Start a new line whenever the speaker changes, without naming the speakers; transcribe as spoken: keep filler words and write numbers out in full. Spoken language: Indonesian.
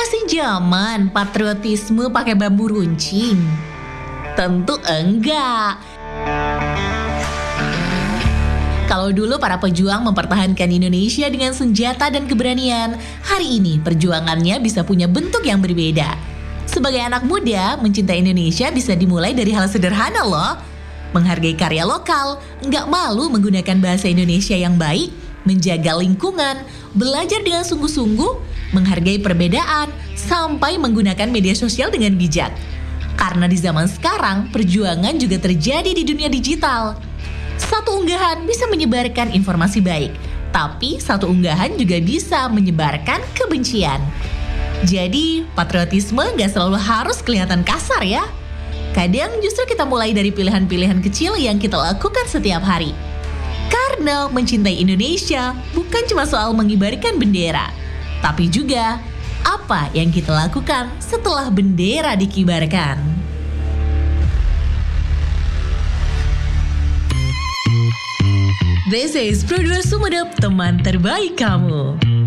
masih zaman patriotisme pakai bambu runcing? Tentu enggak. Kalau dulu para pejuang mempertahankan Indonesia dengan senjata dan keberanian, hari ini perjuangannya bisa punya bentuk yang berbeda. Sebagai anak muda, mencintai Indonesia bisa dimulai dari hal sederhana loh. Menghargai karya lokal, nggak malu menggunakan bahasa Indonesia yang baik, menjaga lingkungan, belajar dengan sungguh-sungguh, menghargai perbedaan, sampai menggunakan media sosial dengan bijak. Karena di zaman sekarang, perjuangan juga terjadi di dunia digital. Satu unggahan bisa menyebarkan informasi baik, tapi satu unggahan juga bisa menyebarkan kebencian. Jadi, patriotisme gak selalu harus kelihatan kasar ya. Kadang justru kita mulai dari pilihan-pilihan kecil yang kita lakukan setiap hari. Karena mencintai Indonesia bukan cuma soal mengibarkan bendera, tapi juga apa yang kita lakukan setelah bendera dikibarkan. This is Produser Sumedep, teman terbaik kamu.